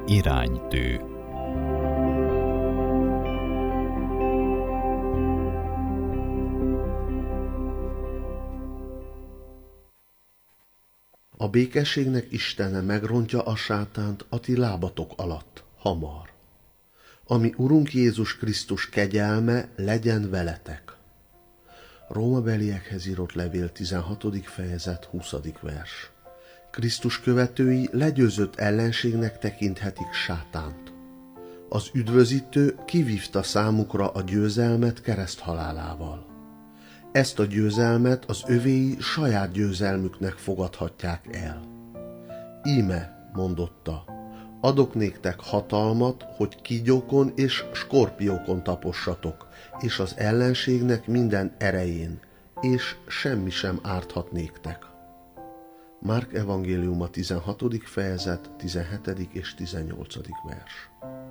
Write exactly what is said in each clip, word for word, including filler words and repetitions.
Iránytű. A békességnek Istene megrontja a sátánt a ti lábatok alatt, hamar. Ami Urunk Jézus Krisztus kegyelme legyen veletek. Rómabeliekhez írott levél tizenhatodik fejezet huszadik vers. Krisztus követői legyőzött ellenségnek tekinthetik sátánt. Az üdvözítő kivívta számukra a győzelmet kereszthalálával. Ezt a győzelmet az övéi saját győzelmüknek fogadhatják el. Íme, mondotta, adok néktek hatalmat, hogy kígyókon és skorpiókon tapossatok, és az ellenségnek minden erején, és semmi sem árthat néktek. Márk evangéliuma tizenhatodik fejezet tizenhetedik és tizennyolcadik vers.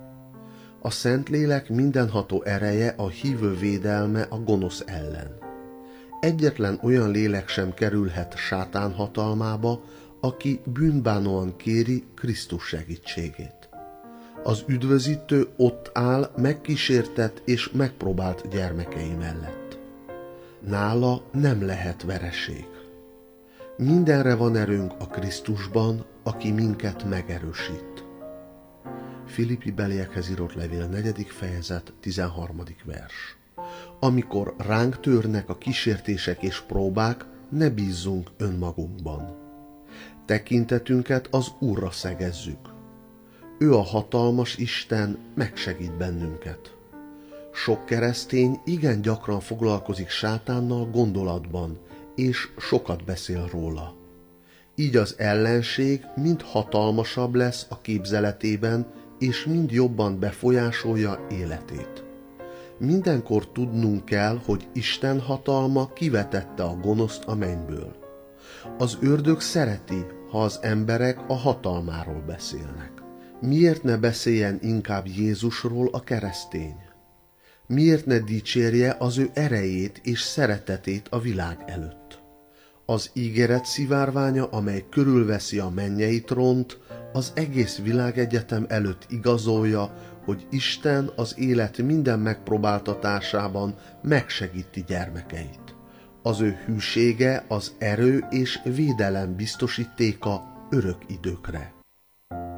A Szentlélek mindenható ereje a hívő védelme a gonosz ellen. Egyetlen olyan lélek sem kerülhet sátán hatalmába, aki bűnbánóan kéri Krisztus segítségét. Az üdvözítő ott áll megkísértett és megpróbált gyermekei mellett. Nála nem lehet vereség. Mindenre van erőnk a Krisztusban, aki minket megerősít. Filippi-beliekhez írott levél negyedik fejezet tizenharmadik vers. Amikor ránk törnek a kísértések és próbák, ne bízzunk önmagunkban. Tekintetünket az Úrra szegezzük. Ő a hatalmas Isten megsegít bennünket. Sok keresztény igen gyakran foglalkozik sátánnal gondolatban, és sokat beszél róla. Így az ellenség mind hatalmasabb lesz a képzeletében, és mind jobban befolyásolja életét. Mindenkor tudnunk kell, hogy Isten hatalma kivetette a gonoszt a mennyből. Az ördög szereti, ha az emberek a hatalmáról beszélnek. Miért ne beszéljen inkább Jézusról a keresztény? Miért ne dicsérje az ő erejét és szeretetét a világ előtt? Az ígéret szivárványa, amely körülveszi a mennyei trónt, az egész világegyetem előtt igazolja, hogy Isten az élet minden megpróbáltatásában megsegíti gyermekeit. Az ő hűsége az erő és védelem biztosítéka örök időkre.